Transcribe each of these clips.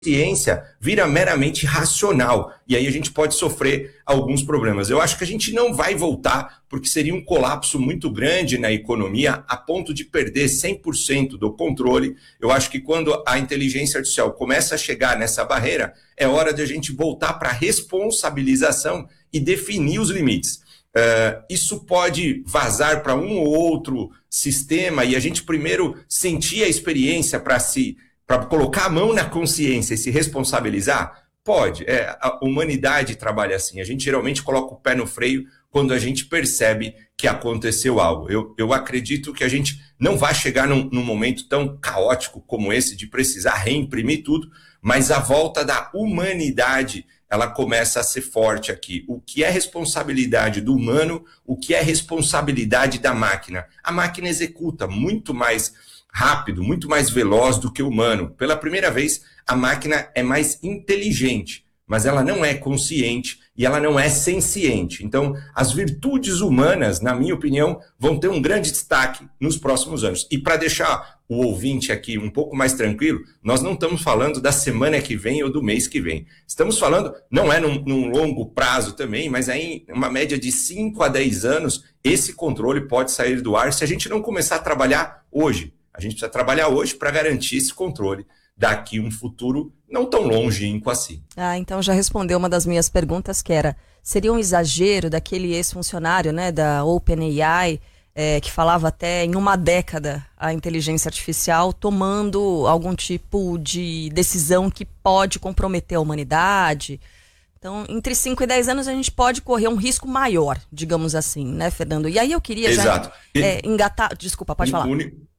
ciência vira meramente racional, e aí a gente pode sofrer alguns problemas. Eu acho que a gente não vai voltar, porque seria um colapso muito grande na economia, a ponto de perder 100% do controle. Eu acho que quando a inteligência artificial começa a chegar nessa barreira, é hora de a gente voltar para a responsabilização e definir os limites. Isso pode vazar para um ou outro sistema, e a gente primeiro sentir a experiência para colocar a mão na consciência e se responsabilizar? Pode. A humanidade trabalha assim. A gente geralmente coloca o pé no freio quando a gente percebe que aconteceu algo. Eu acredito que a gente não vai chegar num momento tão caótico como esse de precisar reimprimir tudo, mas a volta da humanidade, ela começa a ser forte aqui. O que é responsabilidade do humano, o que é responsabilidade da máquina? A máquina executa muito mais rápido, muito mais veloz do que o humano. Pela primeira vez, a máquina é mais inteligente, mas ela não é consciente e ela não é senciente. Então, as virtudes humanas, na minha opinião, vão ter um grande destaque nos próximos anos. E para deixar o ouvinte aqui um pouco mais tranquilo, nós não estamos falando da semana que vem ou do mês que vem. Estamos falando, não é num longo prazo também, mas aí uma média de 5 a 10 anos, esse controle pode sair do ar se a gente não começar a trabalhar hoje. A gente precisa trabalhar hoje para garantir esse controle daqui um futuro não tão longínquo assim. Então já respondeu uma das minhas perguntas, que era, seria um exagero daquele ex-funcionário, né, da OpenAI, que falava até em uma década a inteligência artificial tomando algum tipo de decisão que pode comprometer a humanidade. Então, entre 5 e 10 anos a gente pode correr um risco maior, digamos assim, né, Fernando? E aí eu queria Exato. engatar... Desculpa, pode falar.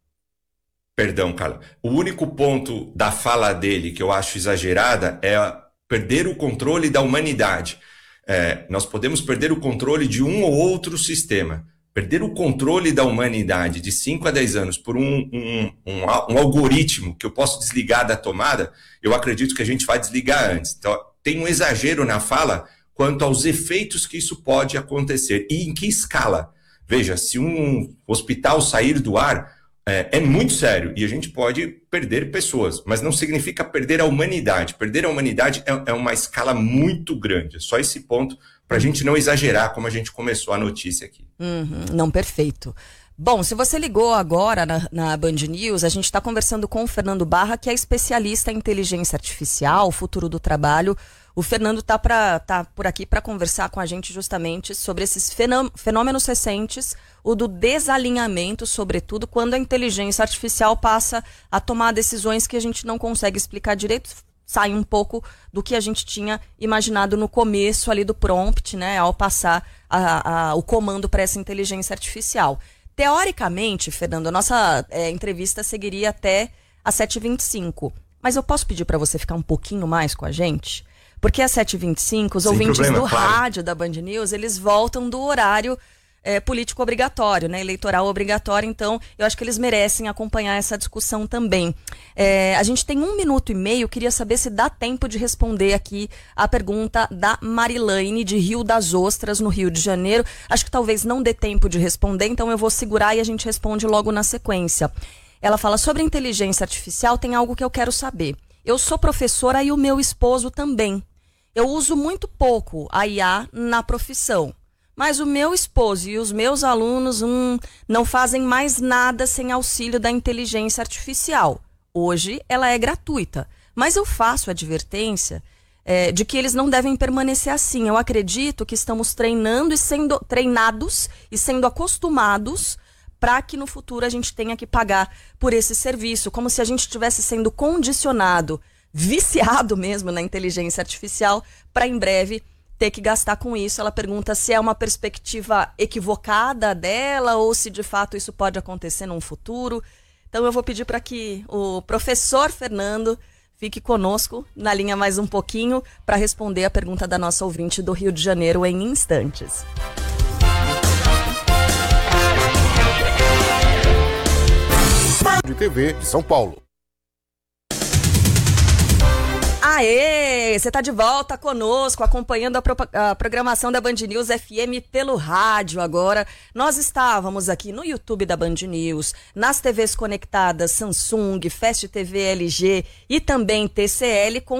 Perdão, Carla. O único ponto da fala dele que eu acho exagerada é perder o controle da humanidade. Nós podemos perder o controle de um ou outro sistema. Perder o controle da humanidade de 5 a 10 anos por um algoritmo que eu posso desligar da tomada, eu acredito que a gente vai desligar antes. Então, tem um exagero na fala quanto aos efeitos que isso pode acontecer e em que escala. Veja, se um hospital sair do ar, é muito sério e a gente pode perder pessoas, mas não significa perder a humanidade. Perder a humanidade é uma escala muito grande. É só esse ponto para a gente não exagerar como a gente começou a notícia aqui. Não, perfeito. Bom, se você ligou agora na Band News, a gente está conversando com o Fernando Barra, que é especialista em inteligência artificial, futuro do trabalho. O Fernando tá por aqui para conversar com a gente justamente sobre esses fenômenos recentes, o do desalinhamento, sobretudo, quando a inteligência artificial passa a tomar decisões que a gente não consegue explicar direito, sai um pouco do que a gente tinha imaginado no começo ali do prompt, né, ao passar o comando para essa inteligência artificial. Teoricamente, Fernando, a nossa entrevista seguiria até às 7h25, mas eu posso pedir para você ficar um pouquinho mais com a gente? Porque às 7h25, os ouvintes do rádio da Band News, eles voltam do horário político obrigatório, né, eleitoral obrigatório, então eu acho que eles merecem acompanhar essa discussão também. A gente tem 1 minuto e meio, queria saber se dá tempo de responder aqui a pergunta da Marilane, de Rio das Ostras, no Rio de Janeiro. Acho que talvez não dê tempo de responder, então eu vou segurar e a gente responde logo na sequência. Ela fala, sobre inteligência artificial, tem algo que eu quero saber. Eu sou professora e o meu esposo também. Eu uso muito pouco a IA na profissão, mas o meu esposo e os meus alunos não fazem mais nada sem auxílio da inteligência artificial. Hoje ela é gratuita, mas eu faço advertência de que eles não devem permanecer assim. Eu acredito que estamos treinando e sendo treinados e sendo acostumados para que no futuro a gente tenha que pagar por esse serviço, como se a gente estivesse sendo condicionado, viciado mesmo na inteligência artificial, para em breve ter que gastar com isso. Ela pergunta se é uma perspectiva equivocada dela ou se de fato isso pode acontecer num futuro. Então eu vou pedir para que o professor Fernando fique conosco na linha mais um pouquinho para responder a pergunta da nossa ouvinte do Rio de Janeiro em instantes. De TV de São Paulo. Aê! Aê, você está de volta conosco, acompanhando a programação da Band News FM pelo rádio agora. Nós estávamos aqui no YouTube da Band News, nas TVs conectadas Samsung, Fast TV LG e também TCL com